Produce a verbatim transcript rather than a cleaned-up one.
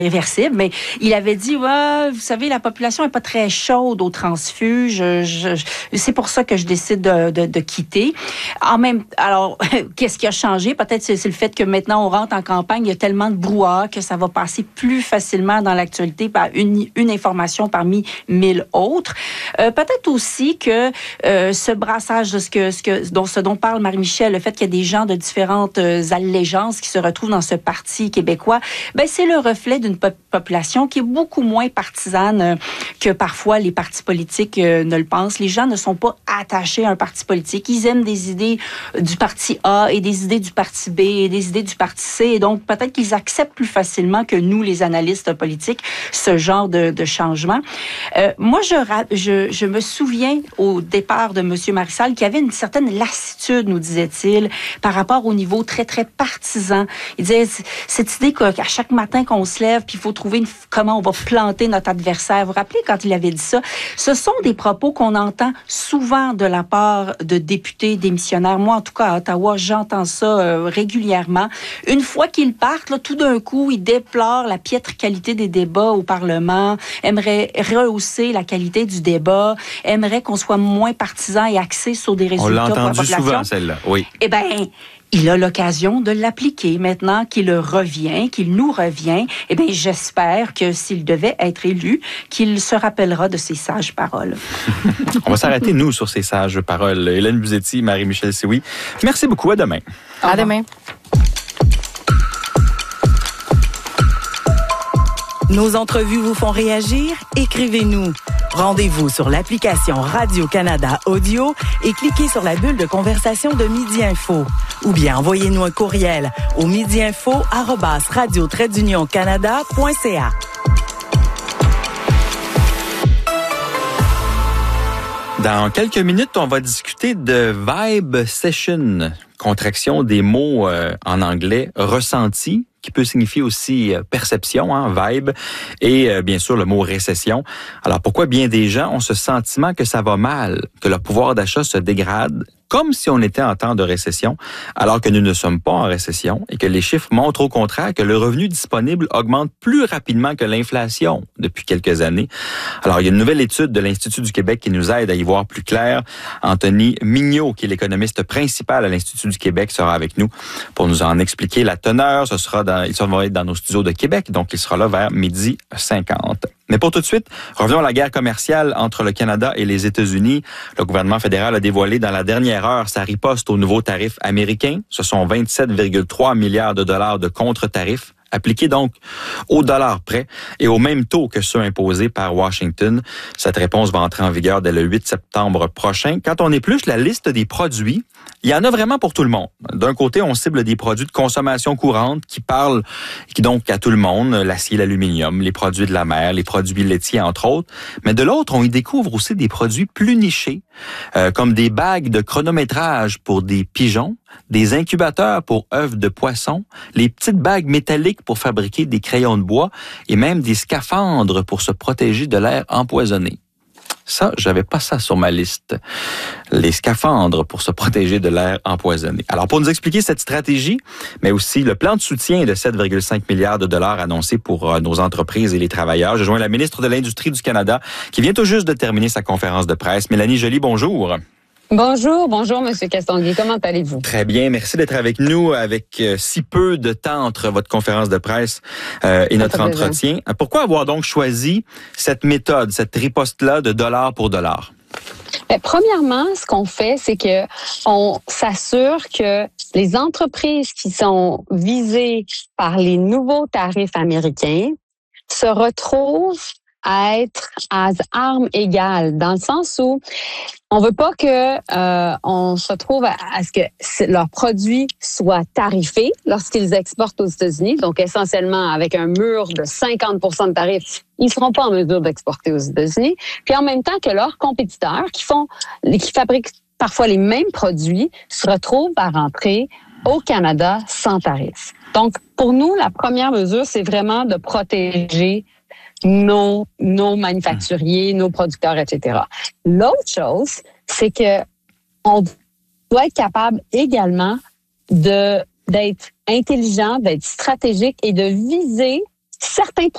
réversible, mais il avait dit, ouais, vous savez, la population est pas très chaude au transfuge. Je, je, c'est pour ça que je décide de, de, de quitter. En même, alors, qu'est-ce qui a changé? Peut-être c'est, c'est le fait que maintenant on rentre en campagne, il y a tellement de brouhaha que ça va passer plus facilement dans l'actualité par une, une information parmi mille autres. Euh, peut-être aussi que euh, ce brassage de ce que, ce que, dont, ce dont parle Marie-Michel, le fait qu'il y a des gens de différentes euh, allégeances qui se retrouvent dans ce parti québécois, ben c'est le reflet d'une population qui est beaucoup moins partisane que parfois les partis politiques ne le pensent. Les gens ne sont pas attachés à un parti politique. Ils aiment des idées du parti A et des idées du parti B et des idées du parti C. Et donc, peut-être qu'ils acceptent plus facilement que nous, les analystes politiques, ce genre de, de changement. Euh, moi, je, je, je me souviens au départ de M. Marissal qu'il y avait une certaine lassitude, nous disait-il, par rapport au niveau très, très partisan. Il disait, cette idée qu'à chaque matin qu'on se lève, puis il faut trouver une, comment on va planter notre adversaire. Vous vous rappelez quand il avait dit ça? Ce sont des propos qu'on entend souvent de la part de députés démissionnaires. Moi, en tout cas, à Ottawa, j'entends ça euh, régulièrement. Une fois qu'ils partent, là, tout d'un coup, ils déplorent la piètre qualité des débats au Parlement, aimeraient rehausser la qualité du débat, aimeraient qu'on soit moins partisan et axé sur des résultats. On l'a entendu entendu pour la population. souvent, celle-là, oui. Eh bien, il a l'occasion de l'appliquer maintenant qu'il revient, qu'il nous revient. Eh bien, j'espère que s'il devait être élu, qu'il se rappellera de ces sages paroles. On va s'arrêter, nous, sur ces sages paroles. Hélène Buzetti, Marie-Michel Sioui. Merci beaucoup. À demain. À demain. Nos entrevues vous font réagir? Écrivez-nous. Rendez-vous sur l'application Radio-Canada Audio et cliquez sur la bulle de conversation de Midi Info. Ou bien envoyez-nous un courriel au midiinfo arobase radio trait d'union canada point c a. Dans quelques minutes, on va discuter de Vibe Session, contraction des mots euh, en anglais ressenti, qui peut signifier aussi euh, perception, hein, vibe, et euh, bien sûr le mot récession. Alors pourquoi bien des gens ont ce sentiment que ça va mal, que leur pouvoir d'achat se dégrade, comme si on était en temps de récession, alors que nous ne sommes pas en récession et que les chiffres montrent au contraire que le revenu disponible augmente plus rapidement que l'inflation depuis quelques années. Alors, il y a une nouvelle étude de l'Institut du Québec qui nous aide à y voir plus clair. Anthony Mignot, qui est l'économiste principal à l'Institut du Québec, sera avec nous pour nous en expliquer la teneur. Ce sera dans, il sera dans nos studios de Québec, donc il sera là vers midi cinquante. Mais pour tout de suite, revenons à la guerre commerciale entre le Canada et les États-Unis. Le gouvernement fédéral a dévoilé dans la dernière heure sa riposte aux nouveaux tarifs américains. Ce sont vingt-sept virgule trois milliards de dollars de contre-tarifs appliqués donc au dollar près et au même taux que ceux imposés par Washington. Cette réponse va entrer en vigueur dès le huit septembre prochain. Quand on épluche la liste des produits, il y en a vraiment pour tout le monde. D'un côté, on cible des produits de consommation courante qui parlent qui donc à tout le monde, l'acier, l'aluminium, les produits de la mer, les produits laitiers, entre autres. Mais de l'autre, on y découvre aussi des produits plus nichés, euh, comme des bagues de chronométrage pour des pigeons, des incubateurs pour œufs de poisson, les petites bagues métalliques pour fabriquer des crayons de bois et même des scaphandres pour se protéger de l'air empoisonné. Ça, j'avais pas ça sur ma liste. Les scaphandres pour se protéger de l'air empoisonné. Alors, pour nous expliquer cette stratégie, mais aussi le plan de soutien de sept virgule cinq milliards de dollars annoncé pour nos entreprises et les travailleurs, je joins la ministre de l'Industrie du Canada qui vient tout juste de terminer sa conférence de presse. Mélanie Joly, bonjour. Bonjour, bonjour, Monsieur Castonguay. Comment allez-vous? Très bien, merci d'être avec nous avec euh, si peu de temps entre votre conférence de presse euh, et notre entretien. Besoin. Pourquoi avoir donc choisi cette méthode, cette riposte-là de dollar pour dollar? Bien, premièrement, ce qu'on fait, c'est que on s'assure que les entreprises qui sont visées par les nouveaux tarifs américains se retrouvent à être à armes égales, dans le sens où on veut pas que euh, on se trouve à, à ce que leurs produits soient tarifés lorsqu'ils exportent aux États-Unis, donc essentiellement avec un mur de cinquante pour cent de tarifs, ils seront pas en mesure d'exporter aux États-Unis. Puis en même temps que leurs compétiteurs qui font, qui fabriquent parfois les mêmes produits, se retrouvent à rentrer au Canada sans tarif. Donc pour nous, la première mesure, c'est vraiment de protéger nos, nos manufacturiers, nos producteurs, et cetera. L'autre chose, c'est que on doit être capable également de d'être intelligent, d'être stratégique et de viser certains